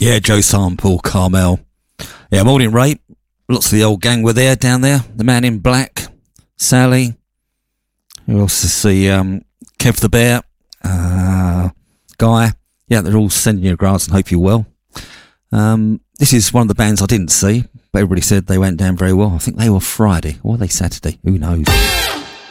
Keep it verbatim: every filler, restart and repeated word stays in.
Yeah, Joe Sample, Carmel. Yeah, morning, Ray. Lots of the old gang were there down there. The Man in Black, Sally. Who else to see? Um, Kev the Bear, uh, Guy. Yeah, they're all sending you regards and hope you're well. Um, this is one of the bands I didn't see, but everybody said they went down very well. I think they were Friday or were they Saturday? Who knows?